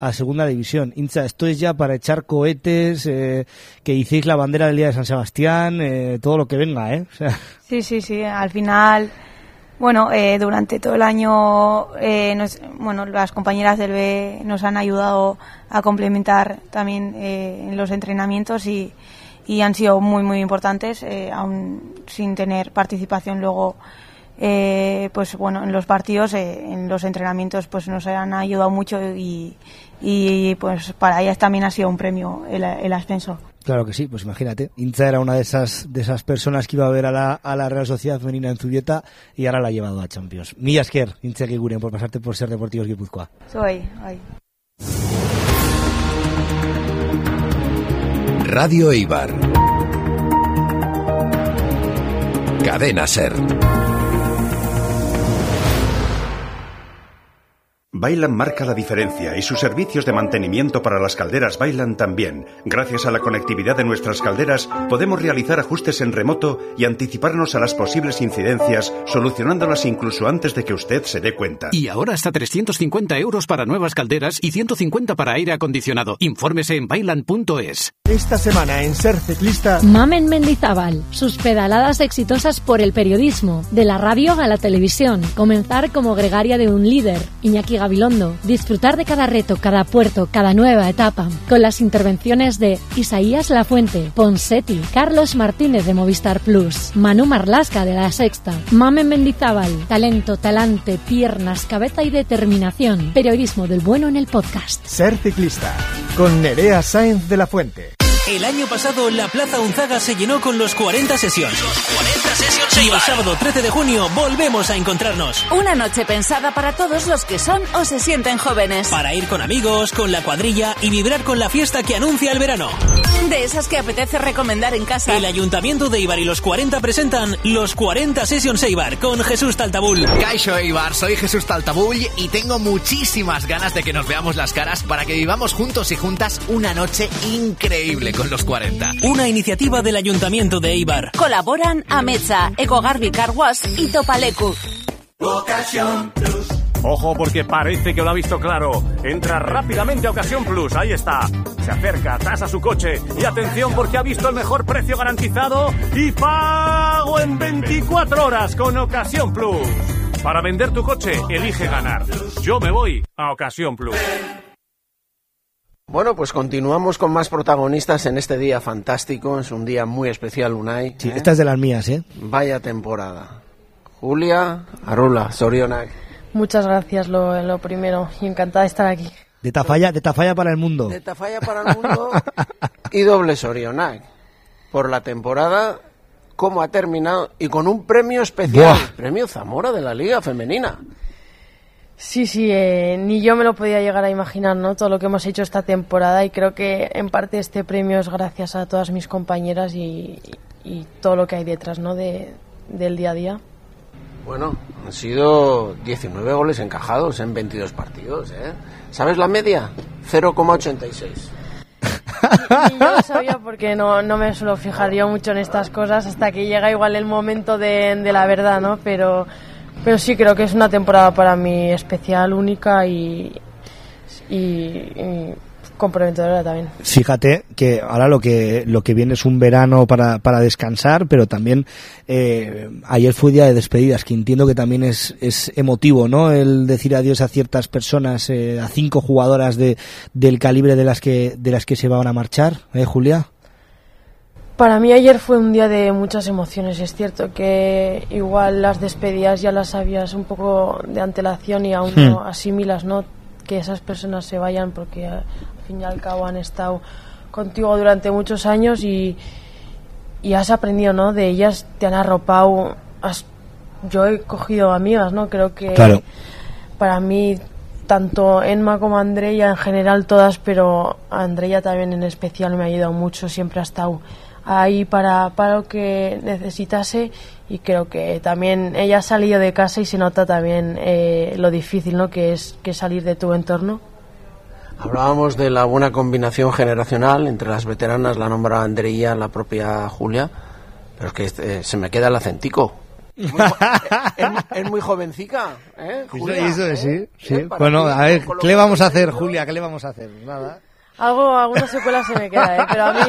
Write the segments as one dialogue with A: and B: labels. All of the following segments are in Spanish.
A: a segunda división. Intza, esto es ya para echar cohetes, que hicéis la bandera del día de San Sebastián, todo lo que venga, O sea...
B: Sí, al final, bueno, durante todo el año, las compañeras del B nos han ayudado a complementar también en los entrenamientos y han sido muy, muy importantes, aún sin tener participación luego. En los partidos, en los entrenamientos, pues nos han ayudado mucho y pues para ellas también ha sido un premio el ascenso.
A: Claro que sí, pues imagínate, Intza era una de esas personas que iba a ver a la Real Sociedad Femenina en Zubieta y ahora la ha llevado a Champions. Mila esker, Intza Eguiguren, por pasarte por Ser Deportivos Guipúzcoa.
B: Soy.
C: Radio Eibar. Cadena Ser.
D: Vaillant marca la diferencia y sus servicios de mantenimiento para las calderas Vaillant también. Gracias a la conectividad de nuestras calderas podemos realizar ajustes en remoto y anticiparnos a las posibles incidencias, solucionándolas incluso antes de que usted se dé cuenta.
E: Y ahora hasta 350 euros para nuevas calderas y 150 para aire acondicionado. Infórmese en vaillant.es.
F: Esta semana en Ser Ciclista,
G: Mamen Mendizábal, sus pedaladas exitosas por el periodismo, de la radio a la televisión, comenzar como gregaria de un líder, Iñaki Gabilondo, disfrutar de cada reto, cada puerto, cada nueva etapa, con las intervenciones de Isaías Lafuente, Ponseti, Carlos Martínez de Movistar Plus, Manu Marlasca de La Sexta, Mamen Mendizábal, talento, talante, piernas, cabeza y determinación, periodismo del bueno en el podcast.
F: Ser Ciclista, con Nerea Sáenz de la Fuente.
H: El año pasado la Plaza Unzaga se llenó con los 40 Sessions. Y el sábado 13 de junio volvemos a encontrarnos.
I: Una noche pensada para todos los que son o se sienten jóvenes.
H: Para ir con amigos, con la cuadrilla y vibrar con la fiesta que anuncia el verano.
I: De esas que apetece recomendar en casa.
H: El Ayuntamiento de Eibar y los 40 presentan los 40 Sessions Eibar con Jesús Taltabull.
J: Kaixo Eibar, soy Jesús Taltabull y tengo muchísimas ganas de que nos veamos las caras para que vivamos juntos y juntas una noche increíble con los 40.
H: Una iniciativa del Ayuntamiento de Eibar.
I: Colaboran Ametsa, Ecogarbi Car Wash y Topalecu.
K: Ocasión Plus. Ojo porque parece que lo ha visto claro. Entra rápidamente a Ocasión Plus, ahí está. Se acerca, tasa su coche y atención porque ha visto el mejor precio garantizado y pago en 24 horas con Ocasión Plus. Para vender tu coche, elige ganar. Yo me voy a Ocasión Plus.
L: Bueno, pues continuamos con más protagonistas en este día fantástico. Es un día muy especial, Unai.
A: Sí, esta es de las mías,
L: Vaya temporada. Julia, Arrula, Sorionak.
M: Muchas gracias, lo primero, y encantada de estar aquí.
A: De Tafalla para el mundo.
L: De Tafalla para el mundo y doble Sorionak. Por la temporada, cómo ha terminado y con un premio especial. ¡Buah! Premio Zamora de la Liga Femenina.
M: Sí, ni yo me lo podía llegar a imaginar, ¿no? Todo lo que hemos hecho esta temporada, y creo que en parte este premio es gracias a todas mis compañeras y todo lo que hay detrás, ¿no? Del día a día.
L: Bueno, han sido 19 goles encajados en 22 partidos, ¿Sabes la media? 0,86.
M: Yo lo sabía porque no me suelo fijar yo mucho en estas cosas hasta que llega igual el momento de la verdad, ¿no? Pero sí creo que es una temporada para mí especial, única y comprometedora también.
A: Fíjate que ahora lo que viene es un verano para descansar, pero también ayer fue día de despedidas, que entiendo que también es emotivo, ¿no? El decir adiós a ciertas personas, a 5 jugadoras del calibre de las que se van a marchar, Julia.
M: Para mí ayer fue un día de muchas emociones. Es cierto que igual las despedidas ya las sabías un poco de antelación y aún no asimilas, ¿no? Que esas personas se vayan, porque al fin y al cabo han estado contigo durante muchos años y has aprendido, ¿no? De ellas, te han arropado. Yo he cogido amigas, ¿no? Creo que claro. Para mí, tanto Emma como Andrea, en general todas, pero Andrea también en especial me ha ayudado mucho. Siempre ha estado ahí para lo que necesitase, y creo que también ella ha salido de casa y se nota también lo difícil, ¿no? que es salir de tu entorno.
L: Hablábamos de la buena combinación generacional entre las veteranas, la nombra Andrea, la propia Julia, pero es que se me queda el acentico. Es muy jovencica, ¿eh, Julia?
A: Eso sí. Bueno, a ver, ¿qué le vamos a hacer, Julia? ¿Qué le vamos a hacer? Nada.
M: Alguna secuela se me queda, pero a mí...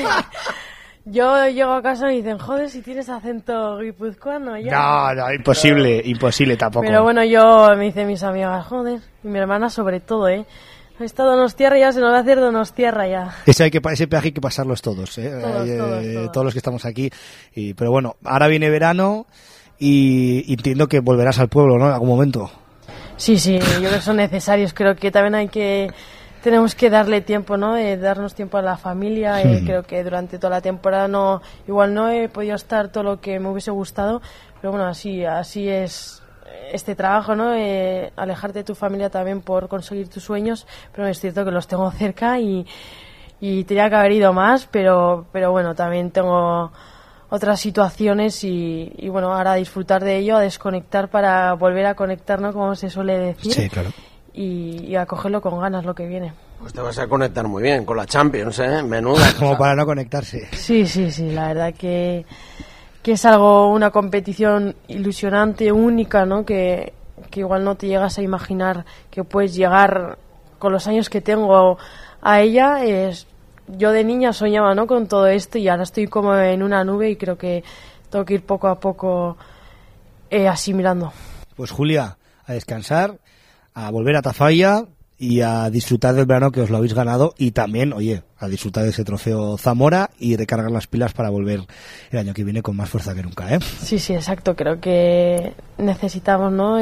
M: Yo llego a casa y me dicen, joder, si tienes acento guipuzcoano ya.
A: No, imposible tampoco.
M: Pero bueno, me dicen mis amigas, joder, y mi hermana sobre todo, Está Donostierra, ya se nos va a hacer Donostierra ya.
A: Ese peaje hay que pasarlos todos, todos los que estamos aquí. Pero bueno, ahora viene verano y entiendo que volverás al pueblo, ¿no? En algún momento.
M: Sí, yo creo que son necesarios. Creo que también tenemos que darle tiempo, ¿no? Darnos tiempo a la familia. Creo que durante toda la temporada igual no he podido estar todo lo que me hubiese gustado, pero bueno, así es este trabajo, ¿no? Alejarte de tu familia también por conseguir tus sueños, pero es cierto que los tengo cerca y tenía que haber ido más, pero bueno, también tengo otras situaciones y bueno, ahora a disfrutar de ello, a desconectar para volver a conectar, ¿no? Como se suele decir.
A: Sí, claro.
M: Y a cogerlo con ganas lo que viene.
L: Pues te vas a conectar muy bien con la Champions, menuda.
A: Como para no conectarse.
M: Sí, la verdad que es una competición ilusionante, única, ¿no? Que igual no te llegas a imaginar que puedes llegar con los años que tengo a ella. Yo de niña soñaba, ¿no? Con todo esto y ahora estoy como en una nube y creo que tengo que ir poco a poco asimilando.
A: Pues Julia, a descansar, a volver a Tafalla y a disfrutar del verano que os lo habéis ganado y también, a disfrutar de ese trofeo Zamora y recargar las pilas para volver el año que viene con más fuerza que nunca, ¿eh?
M: Sí, exacto. Creo que necesitamos, ¿no?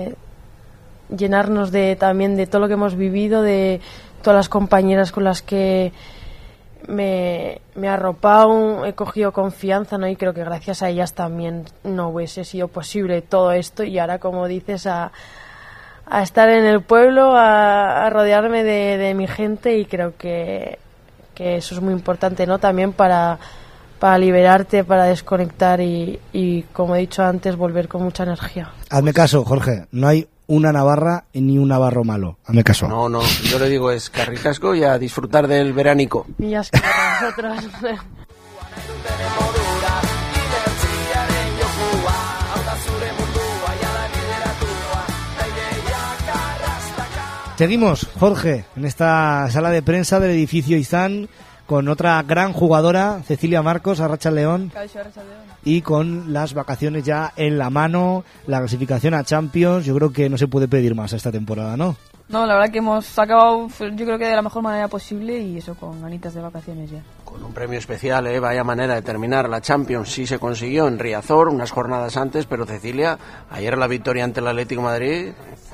M: Llenarnos también de todo lo que hemos vivido, de todas las compañeras con las que me he arropado, he cogido confianza, ¿no? Y creo que gracias a ellas también no hubiese sido posible todo esto y ahora, como dices, a estar en el pueblo, a rodearme de mi gente y creo que eso es muy importante, ¿no? También para liberarte, para desconectar y, como he dicho antes, volver con mucha energía.
A: Hazme caso, Jorge, no hay una navarra ni un navarro malo. Hazme caso.
L: No, yo le digo es carricasco y a disfrutar del veránico.
M: Y es que para nosotros...
A: Seguimos, Jorge, en esta sala de prensa del edificio Izán con otra gran jugadora, Cecilia Marcos, Arracha León, y con las vacaciones ya en la mano, la clasificación a Champions. Yo creo que no se puede pedir más a esta temporada, ¿no?
B: No, la verdad que hemos acabado, yo creo que de la mejor manera posible y eso, con ganitas de vacaciones ya.
L: Con un premio especial, vaya manera de terminar la Champions. Sí se consiguió en Riazor, unas jornadas antes, pero Cecilia, ayer la victoria ante el Atlético de Madrid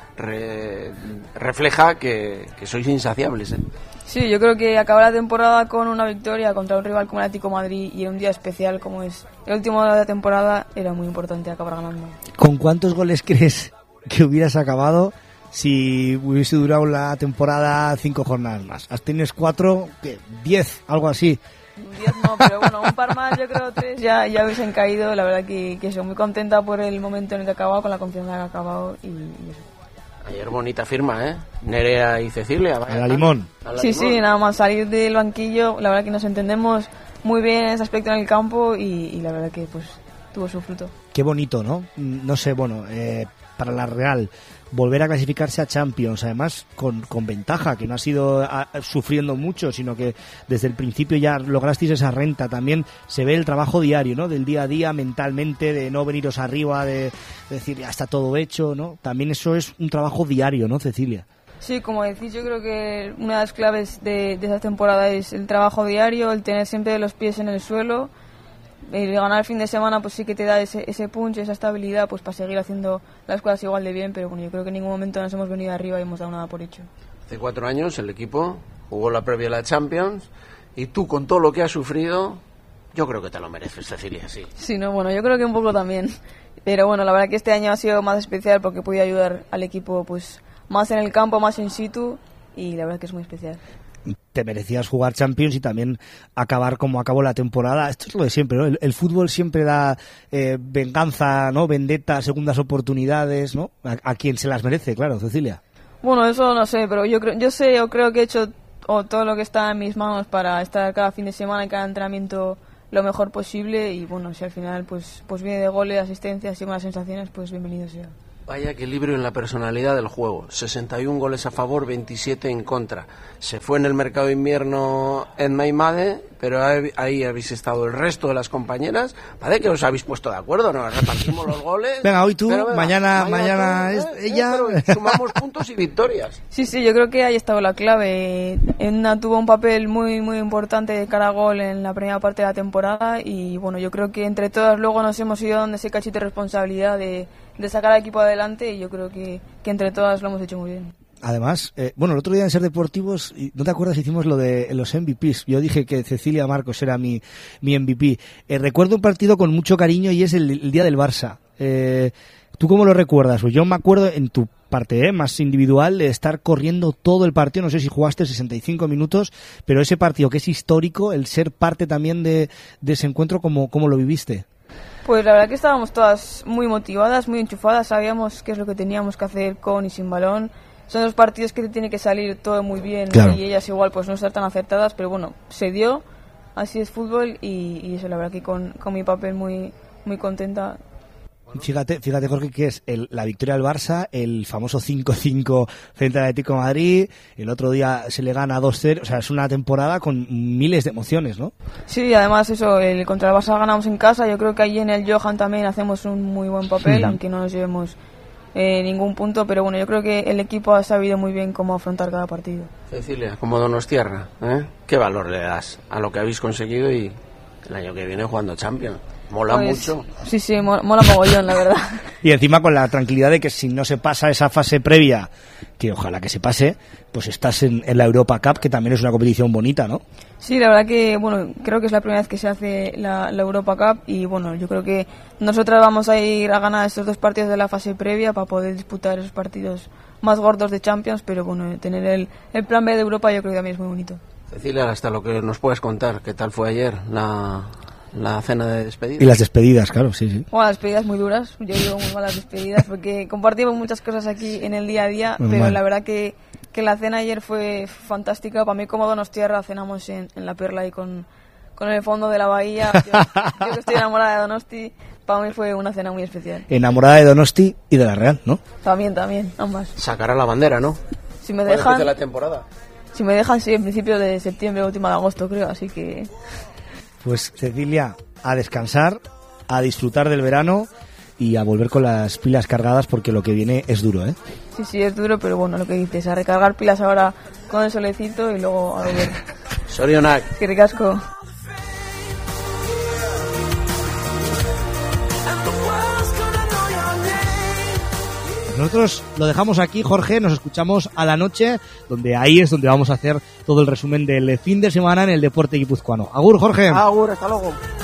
L: refleja que sois insaciables,
B: Sí, yo creo que acabar la temporada con una victoria contra un rival como el Atlético de Madrid y en un día especial como es el último de la temporada era muy importante acabar ganando.
A: ¿Con cuántos goles crees que hubieras acabado si hubiese durado la temporada 5 jornadas más? ¿Has tenido 4? ¿Qué? ¿10? Algo así.
B: 10 no, pero bueno, un par más, yo creo 3 ya hubiesen caído. La verdad que soy muy contenta por el momento en el que he acabado, con la confianza que he acabado y eso.
L: Ayer bonita firma, Nerea y Cecilia.
A: A la limón.
B: Sí, nada más salir del banquillo, la verdad que nos entendemos muy bien en ese aspecto en el campo y la verdad que pues tuvo su fruto.
A: Qué bonito, ¿no? No sé, bueno, para la Real, volver a clasificarse a Champions, además con ventaja, que no ha sido sufriendo mucho, sino que desde el principio ya lograsteis esa renta. También se ve el trabajo diario, ¿no? Del día a día, mentalmente, de no veniros arriba, de decir ya está todo hecho, ¿no? También eso es un trabajo diario, ¿no, Cecilia?
B: Sí, como decís, yo creo que una de las claves de esta temporada es el trabajo diario, el tener siempre los pies en el suelo. El ganar el fin de semana pues sí que te da ese punch, esa estabilidad pues para seguir haciendo las cosas igual de bien, pero bueno, yo creo que en ningún momento nos hemos venido arriba y hemos dado nada por hecho.
L: Hace 4 años el equipo jugó la previa de la Champions y tú con todo lo que has sufrido, yo creo que te lo mereces, Cecilia, sí.
B: Sí, no, bueno, yo creo que un poco también, pero bueno, la verdad que este año ha sido más especial porque pude ayudar al equipo pues más en el campo, más in situ y la verdad que es muy especial.
A: Te merecías jugar Champions y también acabar como acabó la temporada. Esto es lo de siempre, ¿no? El fútbol siempre da venganza, ¿no? Vendetta, segundas oportunidades, ¿no? A quien se las merece, claro, Cecilia.
B: Bueno, eso no sé, pero yo creo que he hecho todo lo que está en mis manos para estar cada fin de semana y cada entrenamiento
N: lo mejor posible y bueno, si al final pues viene de goles, asistencias y buenas sensaciones, pues bienvenido sea.
L: Vaya equilibrio en la personalidad del juego. 61 goles a favor, 27 en contra. Se fue en el mercado de invierno en Maimade, pero ahí habéis estado el resto de las compañeras. Parece que os habéis puesto de acuerdo, nos repartimos los goles.
A: Venga, hoy tú, mañana ella.
L: Sumamos puntos y victorias.
N: Sí, yo creo que ahí estaba la clave. Edna tuvo un papel muy muy importante de cara a gol en la primera parte de la temporada y bueno, yo creo que entre todas luego nos hemos ido dando ese cachito de responsabilidad de sacar al equipo adelante y yo creo que entre todas lo hemos hecho muy bien.
A: Además, el otro día en Ser Deportivos, ¿no te acuerdas? Hicimos lo de los MVPs. Yo dije que Cecilia Marcos era mi MVP. Recuerdo un partido con mucho cariño y es el día del Barça. ¿Tú cómo lo recuerdas? Pues yo me acuerdo en tu parte más individual de estar corriendo todo el partido. No sé si jugaste 65 minutos, pero ese partido que es histórico, el ser parte también de ese encuentro, ¿cómo lo viviste?
N: Pues la verdad que estábamos todas muy motivadas, muy enchufadas, sabíamos qué es lo que teníamos que hacer con y sin balón. Son dos partidos que te tiene que salir todo muy bien, claro. Y ellas igual pues no estar tan acertadas, pero bueno, se dio, así es fútbol y eso la verdad que con mi papel muy, muy contenta.
A: Fíjate Jorge, que es la victoria del Barça, el famoso 5-5 frente al Atlético de Madrid, el otro día se le gana 2-0, o sea, es una temporada con miles de emociones, ¿no?
N: Sí, además eso, contra el Barça ganamos en casa, yo creo que allí en el Johan también hacemos un muy buen papel, aunque no nos llevemos ningún punto, pero bueno, yo creo que el equipo ha sabido muy bien cómo afrontar cada partido.
L: Cecilia, como Donostiarra, ¿qué valor le das a lo que habéis conseguido y el año que viene jugando Champions? Mola mucho.
N: Sí, mola mogollón, la verdad.
A: Y encima con la tranquilidad de que si no se pasa esa fase previa, que ojalá que se pase, pues estás en la Europa Cup, que también es una competición bonita, ¿no?
N: Sí, la verdad que, bueno, creo que es la primera vez que se hace la Europa Cup y, bueno, yo creo que nosotras vamos a ir a ganar estos 2 partidos de la fase previa para poder disputar esos partidos más gordos de Champions, pero, bueno, tener el plan B de Europa yo creo que también es muy bonito.
L: Cecilia, hasta lo que nos puedes contar, ¿qué tal fue ayer la cena de despedida?
A: Y las despedidas, claro, sí.
N: Bueno, las despedidas muy duras, yo digo muy malas despedidas porque compartimos muchas cosas aquí en el día a día, pero la verdad que la cena ayer fue fantástica. Para mí como Donostiarra cenamos en La Perla y con el fondo de la bahía. Yo que estoy enamorada de Donosti, para mí fue una cena muy especial.
A: Enamorada de Donosti y de la Real, ¿no?
N: También, ambas.
L: Sacará la bandera, ¿no?
N: Si me dejan,
L: de la temporada.
N: Si me dejan, sí, en principio de septiembre, última de agosto, creo, así que...
A: Pues Cecilia, a descansar, a disfrutar del verano y a volver con las pilas cargadas porque lo que viene es duro, ¿eh?
N: Sí, es duro, pero bueno, lo que dices, a recargar pilas ahora con el solecito y luego a volver.
L: Sorionak.
N: Qué ricasco.
A: Nosotros lo dejamos aquí, Jorge, nos escuchamos a la noche, donde ahí es donde vamos a hacer todo el resumen del fin de semana en el deporte guipuzcoano. Agur, Jorge.
L: Agur, hasta luego.